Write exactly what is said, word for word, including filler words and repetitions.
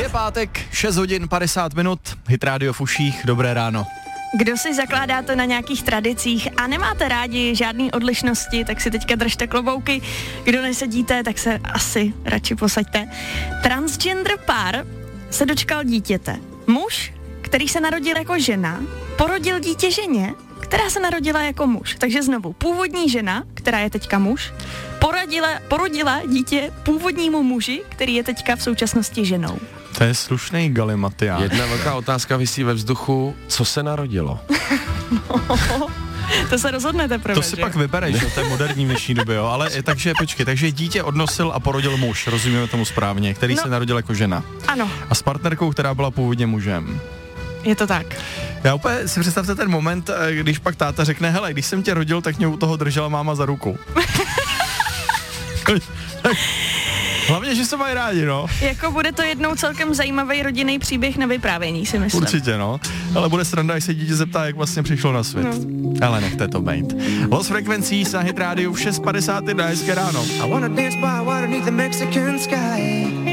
Je pátek, šest hodin padesát minut, Hit Radio v uších, dobré ráno. Kdo si zakládáte na nějakých tradicích a nemáte rádi žádný odlišnosti, tak si teďka držte klobouky. Kdo nesedíte, tak se asi radši posaďte. Transgender pár se dočkal dítěte. Muž, který se narodil jako žena, porodil dítě ženě, která se narodila jako muž. Takže znovu, původní žena, která je teďka muž, porodila, porodila dítě původnímu muži, který je teďka v současnosti ženou. To je slušnej galimatián. Jedna velká otázka visí ve vzduchu, co se narodilo? No, to se rozhodnete prvé, To si že? pak vybereš, že to je moderní v dnešní době, jo. Ale takže počkej, takže dítě odnosil a porodil muž, rozumíme tomu správně, který No. se narodil jako žena. Ano, A s partnerkou, která byla původně mužem. je to tak. Já úplně si představte ten moment, když pak táta řekne, hele, když jsem tě rodil, tak mě u toho držela máma za ruku. Hlavně, že se mají rádi, no. Jako bude to jednou celkem zajímavý rodinný příběh na vyprávění, si myslím. Určitě, no. Ale bude sranda, až se dítě zeptá, jak vlastně přišlo na svět. No. Ale nechte to být. Lost Frequencies na Hit Radio v šest padesát jedna, hezké ráno. I wanna dance by water beneath the Mexican sky.